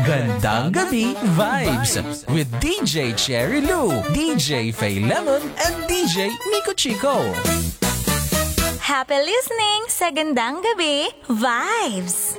Gandang Gabi Vibes with DJ Cherry Lou, DJ Faye Lemon, and DJ Nico Chico. Happy listening sa Gandang Gabi Vibes!